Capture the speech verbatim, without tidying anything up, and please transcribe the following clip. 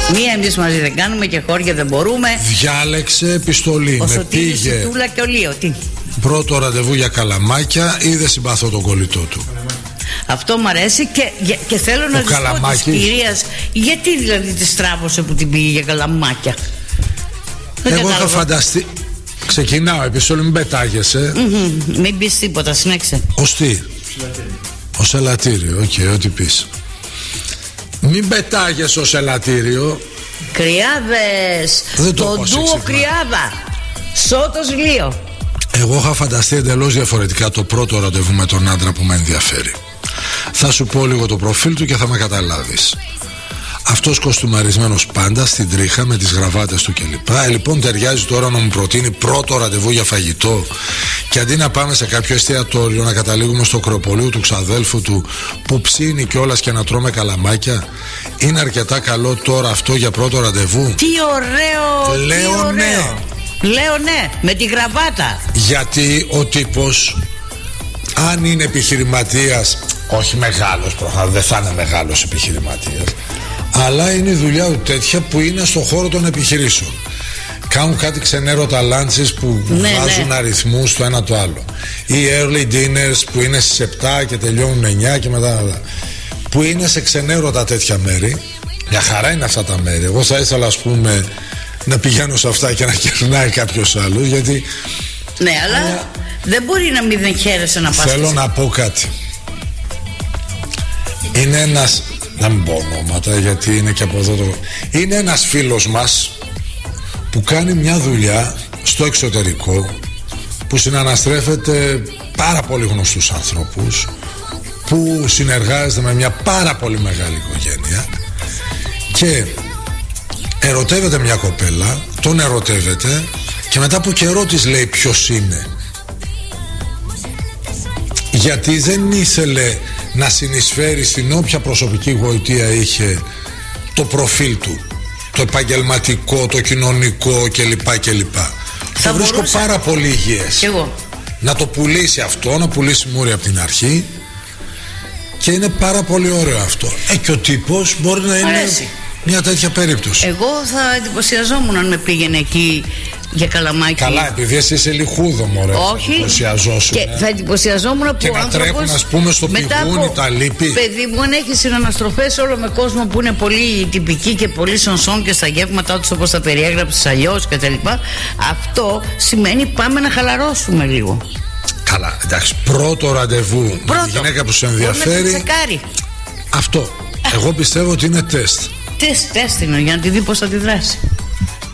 Μία εμείς μαζί δεν κάνουμε και χώρια δεν μπορούμε. Διάλεξε επιστολή. Ο με Σωτήρης, πήγε η Τούλα και ο Λίο. Τι? Πρώτο ραντεβού για Καλαμάκια ή δεν συμπαθώ τον κολλητό του. Αυτό μου αρέσει και, και θέλω ο να της πω της κυρίας, γιατί δηλαδή τη στράβωσε που την πήγε για Καλαμάκια. Δεν Εγώ είχα φανταστεί. Ξεκινάω επιστολή, μην πετάγεσαι. Mm-hmm. Μην πεις τίποτα, συνέχισε. Ως τι? Ως ελαττήριο, οκ, okay, ό,τι πεις. Μην πετάγεσαι ως ελαττήριο. Κρυάδες. Δεν το το ντουο Κρυάδα. Σώτος Λίο. Εγώ είχα φανταστεί εντελώς διαφορετικά το πρώτο ραντεβού με τον άντρα που με ενδιαφέρει. Θα σου πω λίγο το προφίλ του και θα με καταλάβεις. Αυτός κοστούμαρισμένος πάντα στην τρίχα με τις γραβάτες του κλπ. Ε, λοιπόν ταιριάζει τώρα να μου προτείνει πρώτο ραντεβού για φαγητό και αντί να πάμε σε κάποιο εστιατόριο να καταλήγουμε στο κρεοπολείο του ξαδέλφου του που ψήνει κιόλας και να τρώμε καλαμάκια. Είναι αρκετά καλό τώρα αυτό για πρώτο ραντεβού? Τι ωραίο! Λέω τι ωραίο. ναι. Λέω ναι, με τη γραβάτα. Γιατί ο τύπος, αν είναι επιχειρηματίας, όχι μεγάλος προφανώς, δεν θα είναι μεγάλος επιχειρηματίας, αλλά είναι η δουλειά του τέτοια που είναι στον χώρο των επιχειρήσεων. Κάνουν κάτι ξενέρωτα lunches που ναι, βάζουν ναι. αριθμούς το ένα το άλλο. Ή early dinners που είναι στις επτά και τελειώνουν εννιά και μετά. Που είναι σε ξενέρωτα τέτοια μέρη. Μια χαρά είναι αυτά τα μέρη. Εγώ θα ήθελα, ας πούμε, να πηγαίνω σε αυτά και να κερνάει κάποιος άλλος, γιατί. Ναι, αλλά, αλλά δεν μπορεί να μην δεν χαίρεσαι να πας. Θέλω να πω κάτι. Είναι ένας. Να μην πω ονόματα γιατί είναι και από εδώ το... Είναι ένας φίλος μας που κάνει μια δουλειά στο εξωτερικό, που συναναστρέφεται πάρα πολύ γνωστούς ανθρώπους, που συνεργάζεται με μια πάρα πολύ μεγάλη οικογένεια και ερωτεύεται μια κοπέλα, τον ερωτεύεται και μετά από καιρό της λέει ποιος είναι, γιατί δεν ήθελε να συνεισφέρει στην όποια προσωπική γοητεία είχε το προφίλ του, το επαγγελματικό, το κοινωνικό κλπ κλπ. Θα το βρίσκω μπορούσα... πάρα πολύ υγιές. Εγώ. Να το πουλήσει αυτό, να πουλήσει μούρι από την αρχή, και είναι πάρα πολύ ωραίο αυτό. Ε, και ο τύπος μπορεί να είναι αρέσει. Μια τέτοια περίπτωση. Εγώ θα εντυπωσιαζόμουν αν με πήγαινε εκεί για Καλαμάκι. Καλά, επειδή εσύ είσαι λιχούδο, μωρέ. Όχι. Εντυπωσιαζόσουν. Και θα εντυπωσιαζόμουν που και να τρέχουν, ας πούμε, στο πηγούνι τα λύπη. Παιδί μου, αν έχει συναναστροφές όλο με κόσμο που είναι πολύ τυπικοί και πολύ σονσόν και στα γεύματά τους όπως τα περιέγραψες αλλιώς κτλ. Αυτό σημαίνει πάμε να χαλαρώσουμε λίγο. Καλά, εντάξει, πρώτο ραντεβού πρώτο. Με τη γυναίκα που σε ενδιαφέρει. Αυτό. Εγώ πιστεύω ότι είναι τεστ. Τεστ, τεστ είναι για να τη δει πώς θα τη δράσει.